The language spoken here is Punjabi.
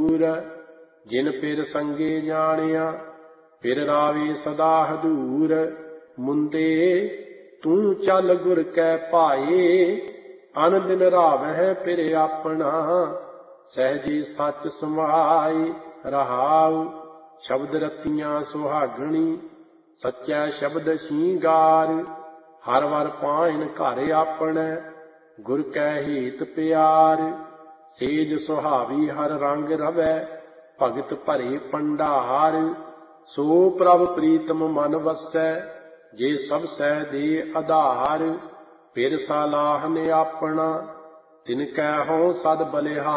ਦੂਰ। ਜਿਨ ਪਿਰ ਸੰਗੇ ਜਾਣਿਆ ਪਿਰ ਰਾਵੇ ਸਦਾ ਹਦੂਰ। ਮੁੰਦੇ ਤੂੰ ਚੱਲ ਗੁਰ ਕੈ ਭਾਏ, ਅਨ ਦਿਨ ਰਾਵਹਿ ਪਿਰ ਆਪਣਾ। ਸਹਿਜੇ ਸੱਚ ਸਮਾਏ ਰਹਾਉ, ਸ਼ਬਦ ਰਤੀਆਂ ਸੁਹਾਗਣੀ। ਸੱਚੈ ਸ਼ਬਦ ਸ਼ਿੰਗਾਰ, ਹਰ ਵਰ ਪਾਇਨ ਘਰ ਆਪਣੈ। ਗੁਰ ਕੈ ਹੇਤ ਪਿਆਰ, ਸੇਜ ਸੁਹਾਵੀ ਹਰ ਰੰਗ ਰਵੈ। ਭਗਤ ਭਰੇ ਭੰਡਾਰ, ਸੋ ਪ੍ਰਭ ਪ੍ਰੀਤਮ ਮਨ ਵਸੈ। ਜੇ ਸਭ ਸਹਿ ਦੇ ਆਧਾਰ, ਫਿਰ ਸਾਲਾਹਨ ਆਪਣਾ। ਤਿਨ ਕੈ ਹਉ ਸਦ ਬਲਿਹਾਰ।